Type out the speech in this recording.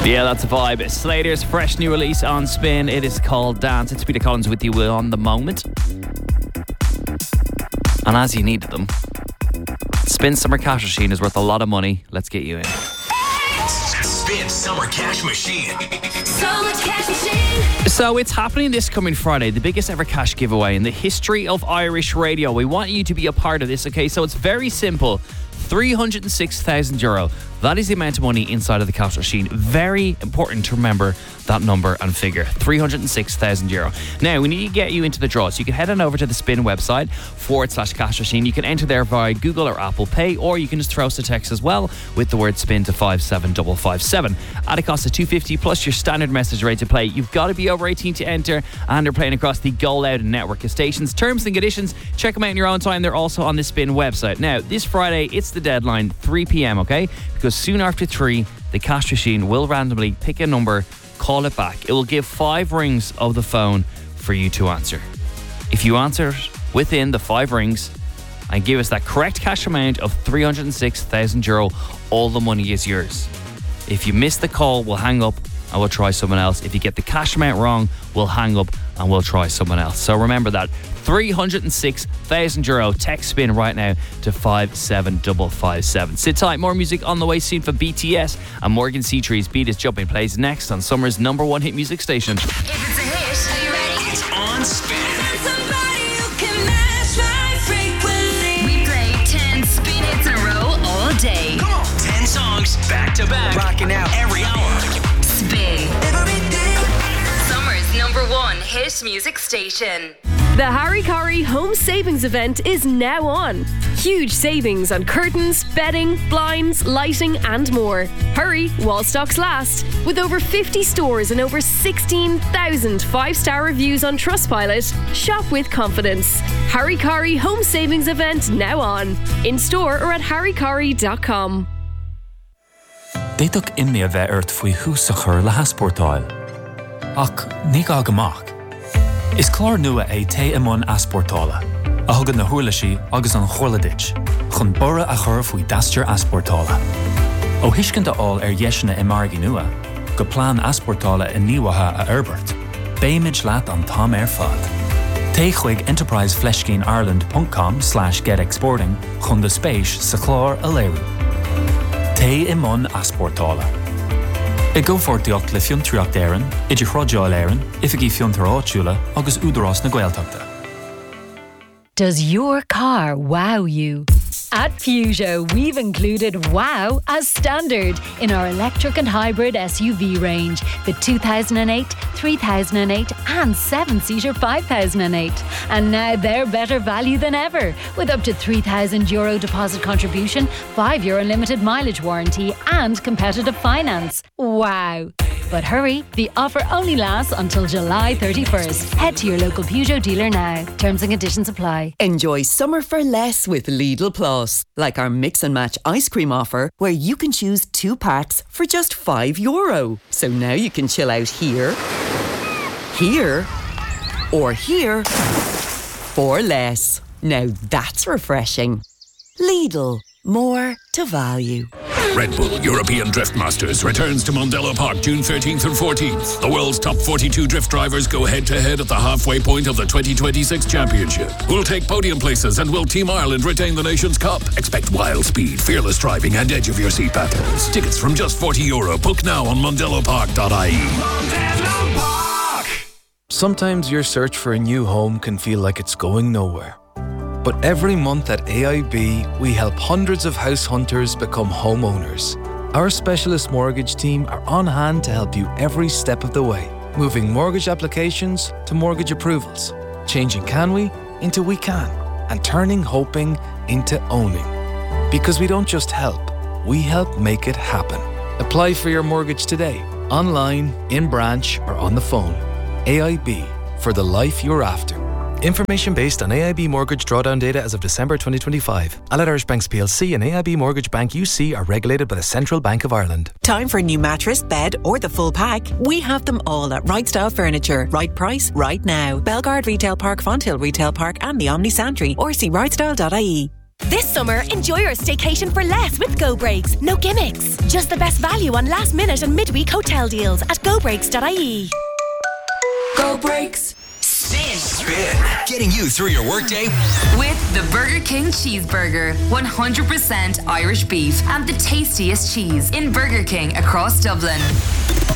Yeah, that's a vibe. Slater's fresh new release on Spin. It is called Dance. It's Peter Collins with you on the moment. And as you needed them, Spin Summer Cash Machine is worth a lot of money. Let's get you in. Spin Summer Cash Machine. Summer Cash Machine. So it's happening this coming Friday, the biggest ever cash giveaway in the history of Irish radio. We want you to be a part of this, okay? So it's very simple. €306,000. That is the amount of money inside of the cash machine. Very important to remember that number and figure. €306,000. Now, we need to get you into the draw. So you can head on over to the Spin website /cash machine. You can enter there via Google or Apple Pay, or you can just throw us a text as well with the word Spin to 57557. At a cost of $2.50 plus your standard message rate to play. You've got to be over 18 to enter, and they're playing across the Go Loud network of stations. Terms and conditions, check them out in your own time. They're also on the Spin website. Now, this Friday, it's the deadline, 3 p.m, okay? Because soon after 3, the cash machine will randomly pick a number, call it back. It will give 5 rings of the phone for you to answer. If you answer within the 5 rings and give us that correct cash amount of €306,000, all the money is yours. If you miss the call, we'll hang up and we'll try someone else. If you get the cash amount wrong, we'll hang up and we'll try someone else. So remember that, €306,000. Text Spin right now to 57557. Sit tight, more music on the way soon for BTS, and Morgan C-Tree's Beat Is Jumping plays next on Summer's #1 hit music station. If it's a hit, are you ready? It's on Spin. Somebody who can match my frequency. We play 10 spin hits in a row all day. Come on. 10 songs back to back. Rocking out every hour. Spin. Summer's #1 hit music station. The Harry Corrie Home Savings Event is now on. Huge savings on curtains, bedding, blinds, lighting and more. Hurry while stocks last. With over 50 stores and over 16,000 5-star reviews on Trustpilot, shop with confidence. Harry Corrie Home Savings Event now on. In store or at harrycorrie.com. Déadach imní a bheith ort faoi húsachar le haspórtáil. Ach, ní gá gamach. Is clár nua é té imón aspórtála. A thugad na huirlaisí agus an chorladit. Chun bora a chur faoi dastear aspórtála. Ó hiiscint aáil dheisina I margaí nua, go plán aspórtála I níomhatha a Herbert. Béimid leat an tám fad. Té chuig enterprisefleshgaineIreland.com/getexporting chun de spéis sa chlár a léirú. Té imón aspórtála. I go fortiocht le fiontriacht éireann, idir chrodáil éireann, ifigí fiontar áitiúla agus údarás na Gaeltachta. Does your car wow you? At Peugeot, we've included wow as standard in our electric and hybrid SUV range, the 2008, 3008 and 7-seater 5008. And now they're better value than ever, with up to €3,000 deposit contribution, 5-year unlimited mileage warranty and competitive finance. Wow! But hurry, the offer only lasts until July 31st. Head to your local Peugeot dealer now. Terms and conditions apply. Enjoy summer for less with Lidl Plus. Like our mix and match ice cream offer, where you can choose 2 packs for just €5. So now you can chill out here, or here for less. Now that's refreshing. Lidl, more to value. Red Bull European Drift Masters returns to Mondello Park June 13th and 14th. The world's top 42 drift drivers go head-to-head at the halfway point of the 2026 Championship. Who'll take podium places and will Team Ireland retain the Nations Cup? Expect wild speed, fearless driving and edge of your seat battles. Tickets from just €40. Book now on mondellopark.ie. Mondello Park. Sometimes your search for a new home can feel like it's going nowhere. But every month at AIB, we help hundreds of house hunters become homeowners. Our specialist mortgage team are on hand to help you every step of the way, moving mortgage applications to mortgage approvals, changing can we into we can, and turning hoping into owning. Because we don't just help, we help make it happen. Apply for your mortgage today, online, in branch, or on the phone. AIB, for the life you're after. Information based on AIB mortgage drawdown data as of December 2025. Allied Irish Banks PLC and AIB Mortgage Bank UC are regulated by the Central Bank of Ireland. Time for a new mattress, bed or the full pack? We have them all at Right Style Furniture. Right price, right now. Belgard Retail Park, Fonthill Retail Park and the Omni Santry, or see rightstyle.ie. This summer, enjoy your staycation for less with Go Breaks. No gimmicks. Just the best value on last minute and midweek hotel deals at gobreaks.ie. Go Breaks. Spin. Getting you through your workday with the Burger King Cheeseburger. 100% Irish beef and the tastiest cheese in Burger King across Dublin.